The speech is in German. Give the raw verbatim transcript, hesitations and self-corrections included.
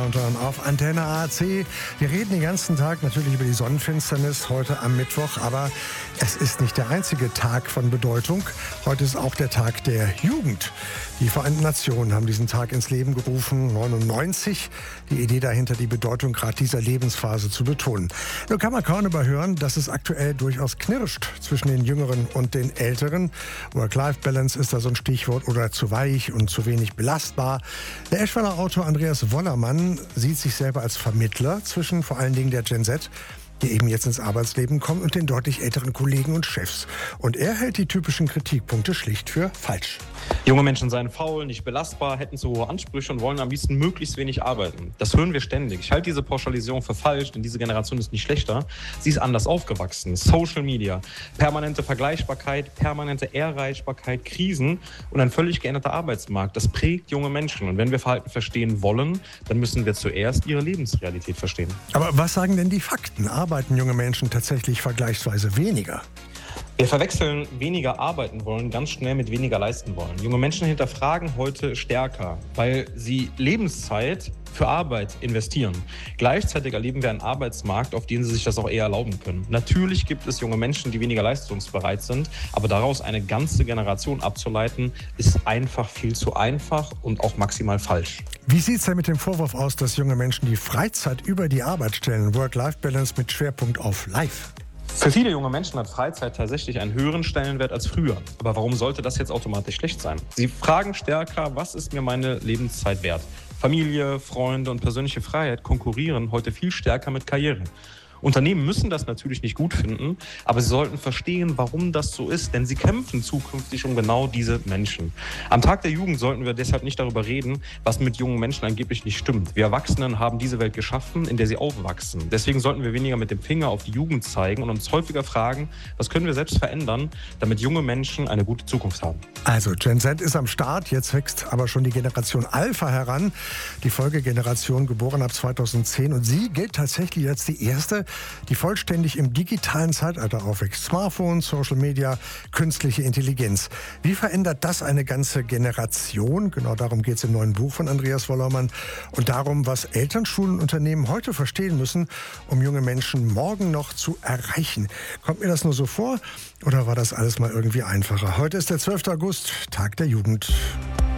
Countdown auf Antenne A C. Wir reden den ganzen Tag natürlich über die Sonnenfinsternis heute am Mittwoch, aber es ist nicht der einzige Tag von Bedeutung. Heute ist auch der Tag der Jugend. Die Vereinten Nationen haben diesen Tag ins Leben gerufen, neunundneunzig. Die Idee dahinter, die Bedeutung gerade dieser Lebensphase zu betonen. Nun kann man kaum überhören, dass es aktuell durchaus knirscht zwischen den Jüngeren und den Älteren. Work-Life-Balance ist da so ein Stichwort, oder zu weich und zu wenig belastbar. Der Eschweiler Autor Andreas Wollermann sieht sich selber als Vermittler zwischen vor allen Dingen der Gen Z, die eben jetzt ins Arbeitsleben kommt, und den deutlich älteren Kollegen und Chefs. Und er hält die typischen Kritikpunkte schlicht für falsch. Junge Menschen seien faul, nicht belastbar, hätten zu hohe Ansprüche und wollen am liebsten möglichst wenig arbeiten. Das hören wir ständig. Ich halte diese Pauschalisierung für falsch, denn diese Generation ist nicht schlechter. Sie ist anders aufgewachsen. Social Media, permanente Vergleichbarkeit, permanente Erreichbarkeit, Krisen und ein völlig geänderter Arbeitsmarkt. Das prägt junge Menschen. Und wenn wir Verhalten verstehen wollen, dann müssen wir zuerst ihre Lebensrealität verstehen. Aber was sagen denn die Fakten? Arbeiten junge Menschen tatsächlich vergleichsweise weniger? Wir verwechseln weniger arbeiten wollen ganz schnell mit weniger leisten wollen. Junge Menschen hinterfragen heute stärker, weil sie Lebenszeit für Arbeit investieren. Gleichzeitig erleben wir einen Arbeitsmarkt, auf den sie sich das auch eher erlauben können. Natürlich gibt es junge Menschen, die weniger leistungsbereit sind, aber daraus eine ganze Generation abzuleiten, ist einfach viel zu einfach und auch maximal falsch. Wie sieht es denn mit dem Vorwurf aus, dass junge Menschen die Freizeit über die Arbeit stellen? Work-Life-Balance mit Schwerpunkt auf Life. Für viele junge Menschen hat Freizeit tatsächlich einen höheren Stellenwert als früher. Aber warum sollte das jetzt automatisch schlecht sein? Sie fragen stärker, was ist mir meine Lebenszeit wert? Familie, Freunde und persönliche Freiheit konkurrieren heute viel stärker mit Karriere. Unternehmen müssen das natürlich nicht gut finden, aber sie sollten verstehen, warum das so ist, denn sie kämpfen zukünftig um genau diese Menschen. Am Tag der Jugend sollten wir deshalb nicht darüber reden, was mit jungen Menschen angeblich nicht stimmt. Wir Erwachsenen haben diese Welt geschaffen, in der sie aufwachsen. Deswegen sollten wir weniger mit dem Finger auf die Jugend zeigen und uns häufiger fragen, was können wir selbst verändern, damit junge Menschen eine gute Zukunft haben. Also Gen Z ist am Start, jetzt wächst aber schon die Generation Alpha heran, die Folgegeneration, geboren ab zweitausendzehn, und sie gilt tatsächlich als die erste, die vollständig im digitalen Zeitalter aufwächst. Smartphones, Social Media, künstliche Intelligenz. Wie verändert das eine ganze Generation? Genau darum geht es im neuen Buch von Andreas Wollermann und darum, was Eltern, Schulen und Unternehmen heute verstehen müssen, um junge Menschen morgen noch zu erreichen. Kommt mir das nur so vor oder war das alles mal irgendwie einfacher? Heute ist der zwölfte August, Tag der Jugend.